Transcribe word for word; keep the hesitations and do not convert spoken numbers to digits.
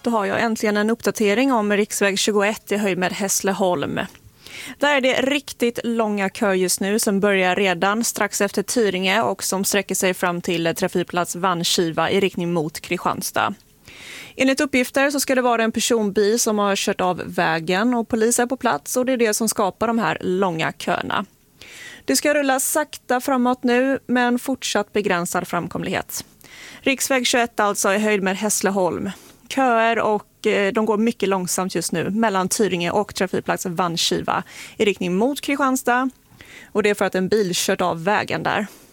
Då har jag äntligen en uppdatering om riksväg tjugoett i höjd med Hässleholm. Där är det riktigt långa köer just nu som börjar redan strax efter Tyringe och som sträcker sig fram till trafikplats Vanskiva i riktning mot Kristianstad. Enligt uppgifter så ska det vara en personbil som har kört av vägen och polis är på plats och det är det som skapar de här långa köerna. Det ska rulla sakta framåt nu men fortsatt begränsad framkomlighet. Riksväg tjugoett alltså i höjd med Hässleholm. Köer och de går mycket långsamt just nu mellan Tyringe och trafikplatsen Vanskiva i riktning mot Kristianstad. Och det är för att en bil kört av vägen där.